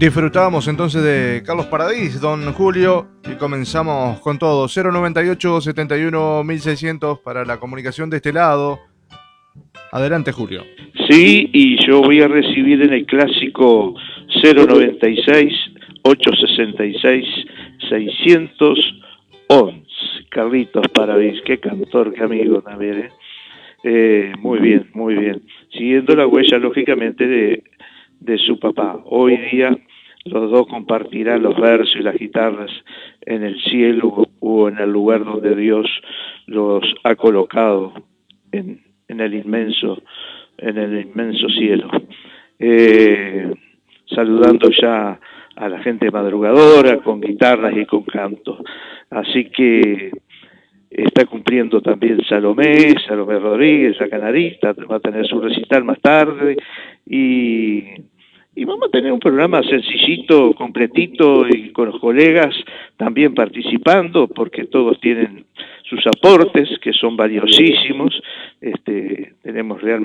Disfrutábamos entonces de Carlos Paradís, don Julio, y comenzamos con todo. 098 71 1600 para la comunicación de este lado. Adelante, Julio. Sí, y yo voy a recibir en el clásico 096 866 611. Carlitos Paradís, qué cantor, qué amigo también, muy bien, muy bien. Siguiendo la huella, lógicamente, de su papá. Hoy día los dos compartirán los versos y las guitarras en el cielo o en el lugar donde Dios los ha colocado en el inmenso cielo. Saludando ya a la gente madrugadora con guitarras y con canto. Así que está cumpliendo también Salomé Rodríguez, la canarista, va a tener su recital más tarde y vamos a tener un programa sencillito, completito y con los colegas también participando porque todos tienen sus aportes que son valiosísimos. Tenemos realmente